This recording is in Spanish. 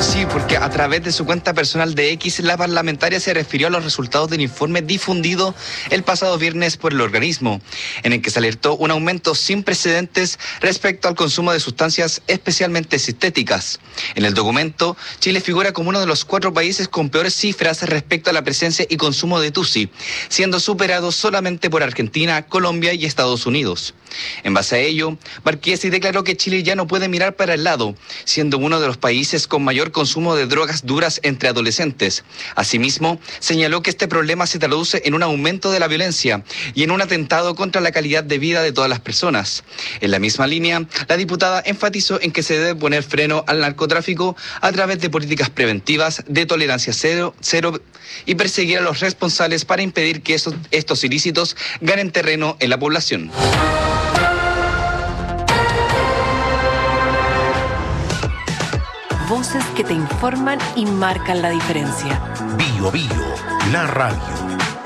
sí, porque a través de su cuenta personal de X, la parlamentaria se refirió a los resultados del informe difundido el pasado viernes por el organismo, en el que se alertó un aumento sin precedentes respecto al consumo de sustancias especialmente sintéticas. En el documento, Chile figura como uno de los 4 países con peores cifras respecto a la presencia y consumo de TUSI, siendo superado solamente por Argentina, Colombia y Estados Unidos. En base a ello, Marchesi declaró que Chile ya no puede mirar para el lado, siendo uno de los países con mayor consumo de drogas duras entre adolescentes. Asimismo, señaló que este problema se traduce en un aumento de la violencia y en un atentado contra la calidad de vida de todas las personas. En la misma línea, la diputada enfatizó en que se debe poner freno al narcotráfico a través de políticas preventivas de tolerancia cero y perseguir a los responsables para impedir que estos ilícitos ganen terreno en la población. Voces que te informan y marcan la diferencia. Bio Bio, la radio.